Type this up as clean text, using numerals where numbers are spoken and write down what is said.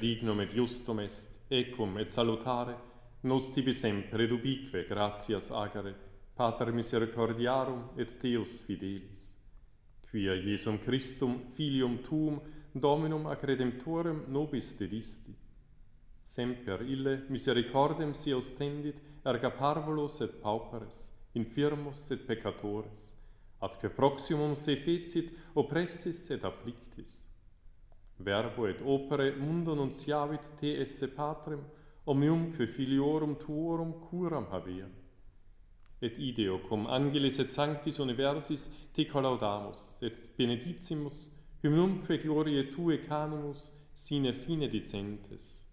dignum et justum est, ecum et salutare, nos tibi sempre et ubique gratias agere, Pater misericordiarum et Deus fidelis. Quia Iesum Christum, Filium Tuum, Dominum ac Redemptorem nobis dedisti. Semper ille misericordem si ostendit erga parvulos et pauperes, infirmos et peccatores, atque proximum se fecit oppressis et afflictis. Verbo et opere mundo nunciavit te esse Patrem, omniumque filiorum tuorum curam habeam. Et ideo cum angelis et sanctis universis te collaudamus, et benedicimus, hymnumque gloriae tue canimus sine fine dicentes.